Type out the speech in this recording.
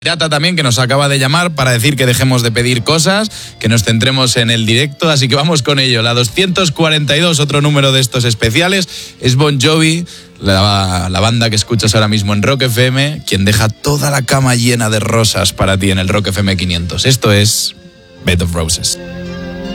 Pirata también, que nos acaba de llamar para decir que dejemos de pedir cosas, que nos centremos en el directo, así que vamos con ello. La 242, otro número de estos especiales, es Bon Jovi, la banda que escuchas ahora mismo en Rock FM, quien deja toda la cama llena de rosas para ti en el Rock FM 500. Esto es Bed of Roses.